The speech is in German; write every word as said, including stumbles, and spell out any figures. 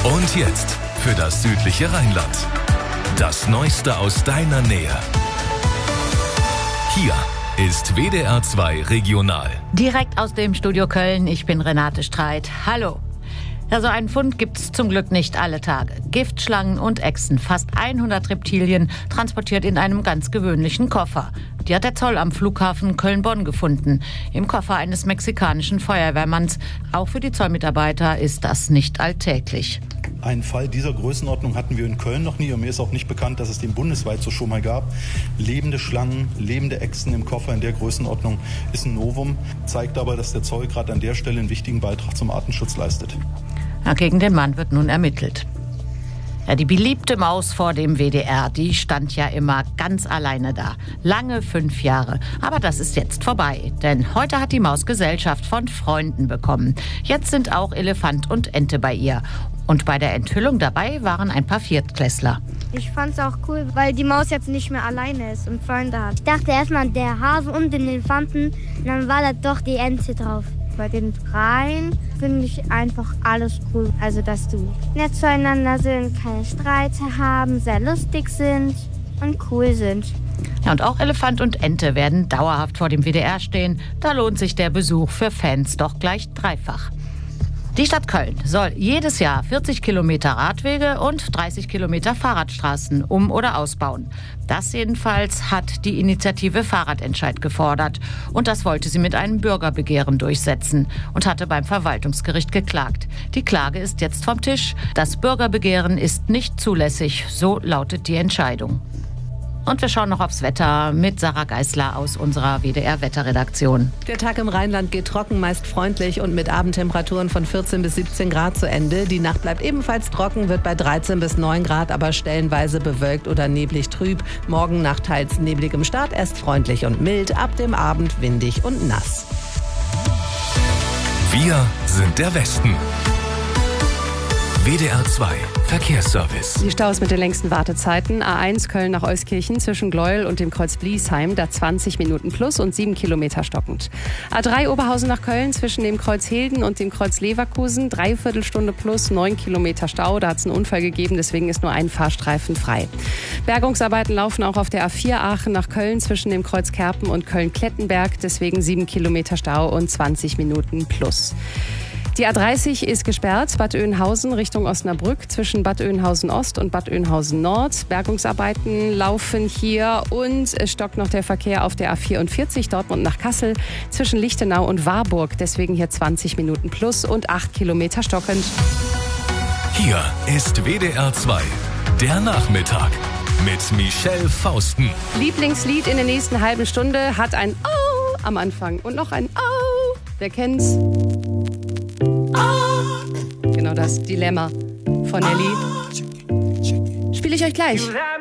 Und jetzt für das südliche Rheinland. Das Neueste aus deiner Nähe. Hier ist W D R zwei Regional. Direkt aus dem Studio Köln, ich bin Renate Streit. Hallo. Ja, so einen Fund gibt's zum Glück nicht alle Tage. Giftschlangen und Echsen, fast hundert Reptilien, transportiert in einem ganz gewöhnlichen Koffer. Die hat der Zoll am Flughafen Köln-Bonn gefunden, im Koffer eines mexikanischen Feuerwehrmanns. Auch für die Zollmitarbeiter ist das nicht alltäglich. Einen Fall dieser Größenordnung hatten wir in Köln noch nie und mir ist auch nicht bekannt, dass es den bundesweit so schon mal gab. Lebende Schlangen, lebende Echsen im Koffer in der Größenordnung ist ein Novum, zeigt aber, dass der Zoll gerade an der Stelle einen wichtigen Beitrag zum Artenschutz leistet. Ja, gegen den Mann wird nun ermittelt. Ja, die beliebte Maus vor dem W D R, die stand ja immer ganz alleine da. Lange fünf Jahre. Aber das ist jetzt vorbei. Denn heute hat die Maus Gesellschaft von Freunden bekommen. Jetzt sind auch Elefant und Ente bei ihr. Und bei der Enthüllung dabei waren ein paar Viertklässler. Ich fand's auch cool, weil die Maus jetzt nicht mehr alleine ist und Freunde hat. Ich dachte erstmal der Hase und den Elefanten, und dann war da doch die Ente drauf. Bei den dreien finde ich einfach alles cool. Also, dass die nett zueinander sind, keine Streite haben, sehr lustig sind und cool sind. Ja, und auch Elefant und Ente werden dauerhaft vor dem W D R stehen. Da lohnt sich der Besuch für Fans doch gleich dreifach. Die Stadt Köln soll jedes Jahr vierzig Kilometer Radwege und dreißig Kilometer Fahrradstraßen um- oder ausbauen. Das jedenfalls hat die Initiative Fahrradentscheid gefordert. Und das wollte sie mit einem Bürgerbegehren durchsetzen und hatte beim Verwaltungsgericht geklagt. Die Klage ist jetzt vom Tisch. Das Bürgerbegehren ist nicht zulässig, so lautet die Entscheidung. Und wir schauen noch aufs Wetter mit Sarah Geisler aus unserer W D R-Wetterredaktion. Der Tag im Rheinland geht trocken, meist freundlich und mit Abendtemperaturen von vierzehn bis siebzehn Grad zu Ende. Die Nacht bleibt ebenfalls trocken, wird bei dreizehn bis neun Grad, aber stellenweise bewölkt oder neblig trüb. Morgen nach teils nebligem Start erst freundlich und mild, ab dem Abend windig und nass. Wir sind der Westen. W D R zwei Verkehrsservice. Die Staus mit den längsten Wartezeiten. A eins Köln nach Euskirchen zwischen Gleuel und dem Kreuz Bliesheim, da zwanzig Minuten plus und sieben Kilometer stockend. A drei Oberhausen nach Köln zwischen dem Kreuz Hilden und dem Kreuz Leverkusen, dreiviertel Stunde plus, neun Kilometer Stau. Da hat es einen Unfall gegeben, deswegen ist nur ein Fahrstreifen frei. Bergungsarbeiten laufen auch auf der A vier Aachen nach Köln zwischen dem Kreuz Kerpen und Köln-Klettenberg, deswegen sieben Kilometer Stau und zwanzig Minuten plus. Die A dreißig ist gesperrt, Bad Oeynhausen Richtung Osnabrück zwischen Bad Oeynhausen Ost und Bad Oeynhausen Nord. Bergungsarbeiten laufen hier und es stockt noch der Verkehr auf der A vierundvierzig Dortmund nach Kassel zwischen Lichtenau und Warburg. Deswegen hier zwanzig Minuten plus und acht Kilometer stockend. Hier ist W D R zwei, der Nachmittag mit Michelle Fausten. Lieblingslied in der nächsten halben Stunde hat ein Au am Anfang und noch ein Au. Wer kennt's? Genau das Dilemma von Nelly. Spiele ich euch gleich.